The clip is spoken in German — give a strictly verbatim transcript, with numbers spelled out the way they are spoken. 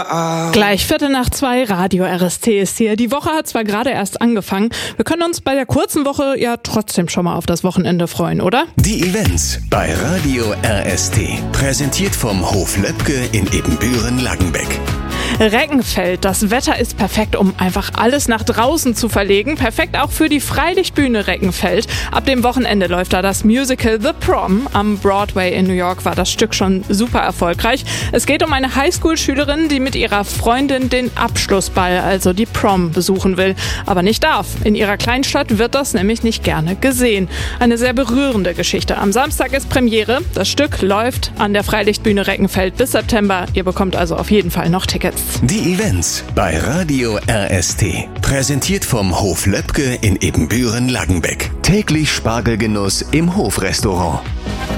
Gleich Viertel nach zwei, Radio R S T ist hier. Die Woche hat zwar gerade erst angefangen, wir können uns bei der kurzen Woche ja trotzdem schon mal auf das Wochenende freuen, oder? Die Events bei Radio R S T, präsentiert vom Hof Löbke in Ebenbüren-Langenbeck. Reckenfeld, das Wetter ist perfekt, um einfach alles nach draußen zu verlegen. Perfekt auch für die Freilichtbühne Reckenfeld. Ab dem Wochenende läuft da das Musical The Prom. Am Broadway in New York war das Stück schon super erfolgreich. Es geht um eine Highschool-Schülerin, die mit ihrer Freundin den Abschlussball, also die Prom, besuchen will, aber nicht darf. In ihrer Kleinstadt wird das nämlich nicht gerne gesehen. Eine sehr berührende Geschichte. Am Samstag ist Premiere. Das Stück läuft an der Freilichtbühne Reckenfeld bis September. Ihr bekommt also auf jeden Fall noch Tickets. Die Events bei Radio R S T, präsentiert vom Hof Löbke in Ebenbüren-Langenbeck. Täglich Spargelgenuss im Hofrestaurant.